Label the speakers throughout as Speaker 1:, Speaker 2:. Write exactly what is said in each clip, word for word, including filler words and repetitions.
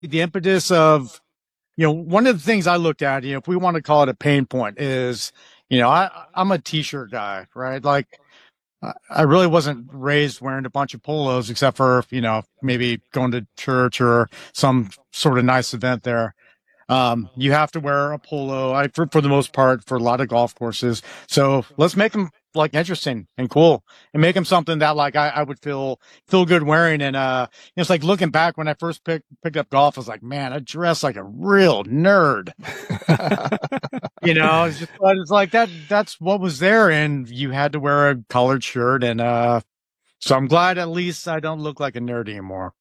Speaker 1: the impetus of, you know, one of the things I looked at, you know, if we want to call it a pain point is, you know, I, I'm a t-shirt guy, right? Like I I really wasn't raised wearing a bunch of polos except for, you know, maybe going to church or some sort of nice event there. Um, you have to wear a polo, I, for, for the most part, for a lot of golf courses. So let's make them like interesting and cool and make them something that like I, I would feel, feel good wearing. And, uh, it's like looking back when I first picked, picked up golf, I was like, man, I dress like a real nerd. You know, it's just, but it's like that, that's what was there. And you had to wear a collared shirt. And, uh, so I'm glad at least I don't look like a nerd anymore.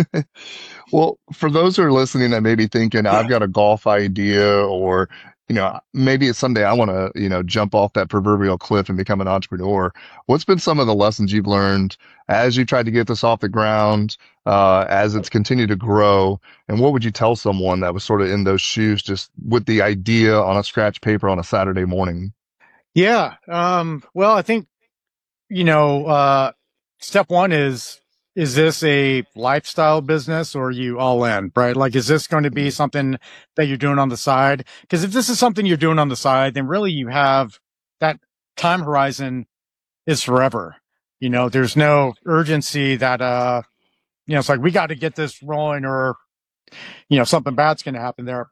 Speaker 2: Well, for those who are listening that may be thinking, I've got a golf idea, or, you know, maybe it's someday I want to, you know, jump off that proverbial cliff and become an entrepreneur. What's been some of the lessons you've learned as you tried to get this off the ground, uh, as it's continued to grow? And what would you tell someone that was sort of in those shoes, just with the idea on a scratch paper on a Saturday morning?
Speaker 1: Yeah. Um, well, I think, you know, uh, step one is, is this a lifestyle business or are you all in, right? Like, is this going to be something that you're doing on the side? Because if this is something you're doing on the side, then really you have that time horizon is forever. You know, there's no urgency that, uh, you know, it's like we got to get this rolling or, you know, something bad's going to happen there.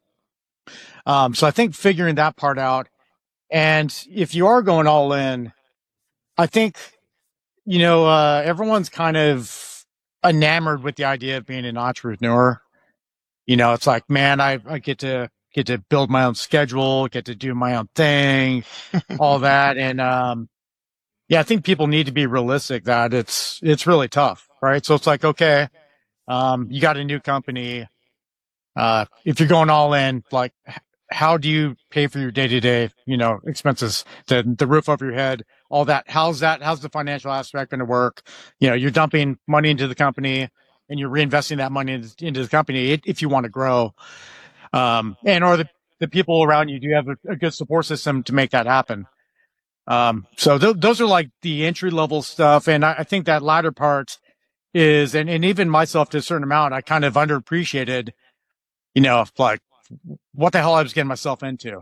Speaker 1: Um, so I think figuring that part out. And if you are going all in, I think you know, uh, everyone's kind of enamored with the idea of being an entrepreneur. You know, it's like, man, I, I get to get to build my own schedule, get to do my own thing, all that. And, um, yeah, I think people need to be realistic that it's, it's really tough, right? So it's like, okay, um, you got a new company. Uh, if you're going all in, like, how do you pay for your day to day, you know, expenses, the, the roof over your head, all that? How's that? How's the financial aspect going to work? You know, you're dumping money into the company and you're reinvesting that money into, into the company if you want to grow. Um, and or the, the people around you, do you have a, a good support system to make that happen? Um, so th- those are like the entry level stuff. And I, I think that latter part is, and, and even myself to a certain amount, I kind of underappreciated, you know, like what the hell I was getting myself into.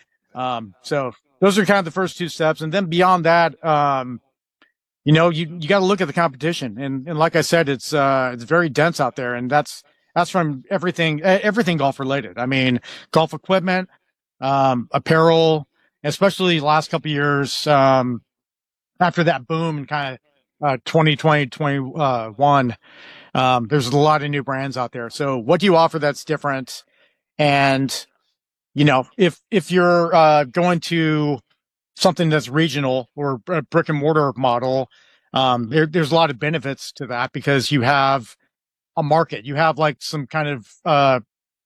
Speaker 1: Um, so those are kind of the first two steps. And then beyond that, um, you know, you, you got to look at the competition. And, and like I said, it's, uh, it's very dense out there. And that's, that's from everything, everything golf related. I mean, golf equipment, um, apparel, especially the last couple of years, um, after that boom in kind of, uh, twenty twenty, twenty-one, um, there's a lot of new brands out there. So what do you offer that's different? And, you know, if, if you're, uh, going to something that's regional or a brick and mortar model, um, there, there's a lot of benefits to that because you have a market, you have like some kind of, uh,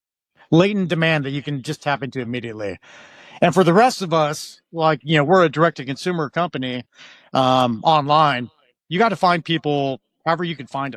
Speaker 1: latent demand that you can just tap into immediately. And for the rest of us, like, you know, we're a direct to consumer company, um, online, you got to find people however you can find them.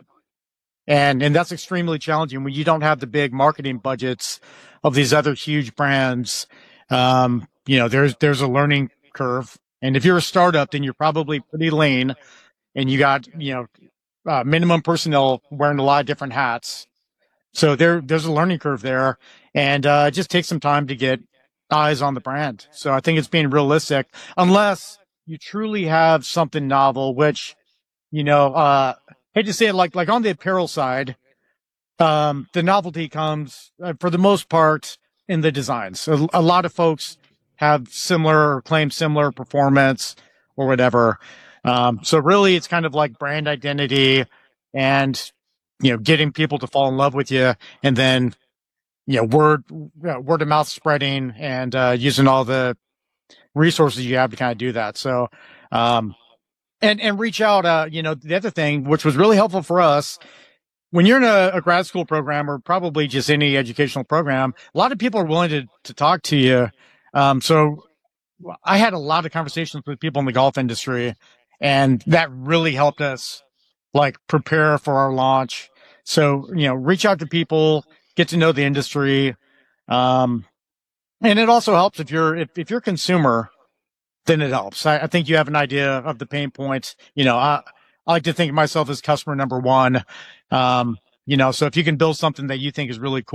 Speaker 1: And, and that's extremely challenging when you don't have the big marketing budgets of these other huge brands. Um, you know, there's, there's a learning curve. And if you're a startup, then you're probably pretty lean and you got, you know, uh, minimum personnel wearing a lot of different hats. So there, there's a learning curve there and, uh, it just takes some time to get eyes on the brand. So I think it's being realistic unless you truly have something novel, which, you know, uh, hate to say it like, like on the apparel side, um, the novelty comes uh, for the most part in the designs. A, a lot of folks have similar or claim similar performance or whatever. Um, so really it's kind of like brand identity and, you know, getting people to fall in love with you and then, you know, word, uh, word of mouth spreading and, uh, using all the resources you have to kind of do that. So, um, and, and reach out, uh, you know, the other thing, which was really helpful for us when you're in a, a grad school program or probably just any educational program, a lot of people are willing to, to talk to you. Um, so I had a lot of conversations with people in the golf industry and that really helped us like prepare for our launch. So, you know, reach out to people, get to know the industry. Um, and it also helps if you're, if, if you're a consumer, then it helps. I, I think you have an idea of the pain points. You know, I, I like to think of myself as customer number one. Um, You know, so if you can build something that you think is really cool.